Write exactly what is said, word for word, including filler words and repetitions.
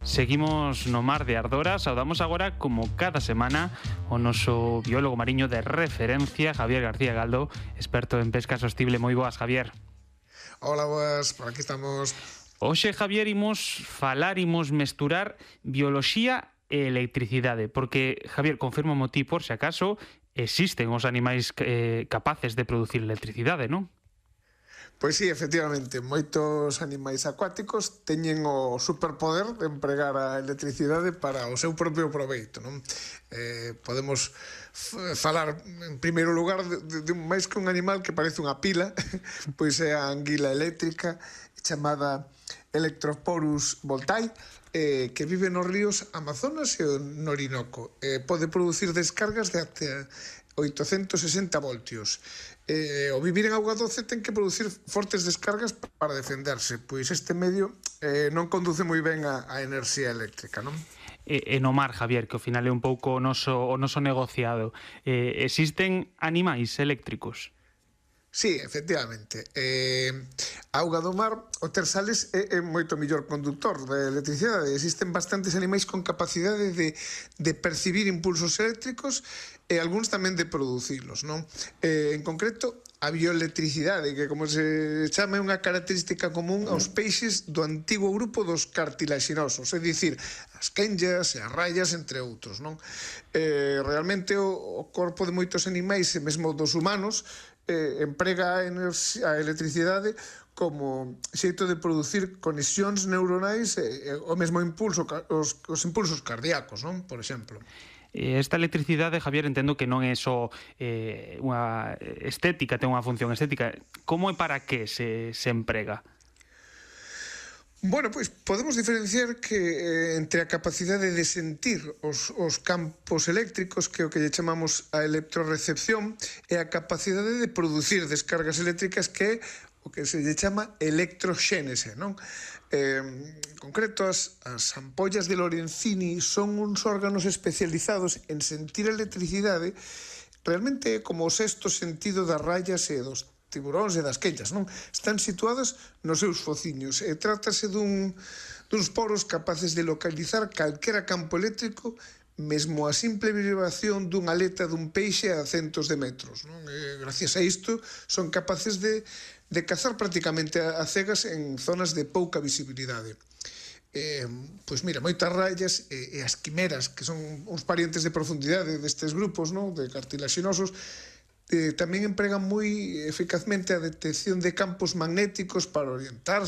Seguimos no mar de Ardora, saudamos agora, como cada semana, o noso biólogo mariño de referencia, Javier García Galdo, experto en pesca sostible. Moi boas, Javier. Hola, boas, por aquí estamos. Hoxe, Javier, imos falar, imos mesturar bioloxía e electricidade, porque, Javier, confirma-mo ti, por se acaso, existen os animais eh, capaces de producir electricidade, non? Pois sí, efectivamente, moitos animais acuáticos teñen o superpoder de empregar a electricidade para o seu propio proveito, non? Eh, podemos falar, en primeiro lugar, de, de, de máis que un animal que parece unha pila, pois é a anguila eléctrica, chamada Electroporus voltae, eh, que vive nos ríos Amazonas e no Orinoco. Eh, pode producir descargas de até oitocentos sesenta voltios. Eh, o vivir en auga doce ten que producir fortes descargas para defenderse, pois este medio eh, non conduce moi ben a, a enerxía eléctrica, non? E, e no mar, Javier, que ao final é un pouco o noso, o noso negociado, eh, existen animais eléctricos? Sí, efectivamente. Eh, a auga do mar, o ter sales é, é moito mellor conductor de electricidade. Existen bastantes animais con capacidade de, de percibir impulsos eléctricos e algúns tamén de producilos, non? Eh, en concreto, a bioelectricidade, que como se chama é unha característica común aos peixes do antigo grupo dos cartilaxinosos, é dicir, as quenllas e as raias, entre outros, non? Eh, realmente o, o corpo de moitos animais e mesmo dos humanos eh, emprega a, a electricidade como xeito de producir conexións neuronais e, e o mesmo impulso, os, os impulsos cardíacos, non? Por exemplo. Esta electricidade, Javier, entendo que non é só eh, unha estética, ten unha función estética. Como e para que se, se emprega? Bueno, pois podemos diferenciar que eh, entre a capacidade de sentir os, os campos eléctricos, que é o que lle chamamos a electrorecepción, e a capacidade de producir descargas eléctricas, que é o que se lle chama electroxénese, non? Eh, en concreto, as, as ampollas de Lorenzini son uns órganos especializados en sentir a electricidade, realmente como o sexto sentido das raias e dos tiburóns e das quenllas, non? Están situadas nos seus fociños e trátase dun, duns poros capaces de localizar calquera campo eléctrico, mesmo a simple vibración dunha aleta dun peixe a centos de metros, non? E, gracias a isto, son capaces de, de cazar prácticamente a, a cegas en zonas de pouca visibilidade. Eh, pois mira, moitas raias e, e as quimeras, que son uns parientes de profundidade destes grupos, non? De cartilaxinosos, Eh, tamén empregan moi eficazmente a detección de campos magnéticos para orientarse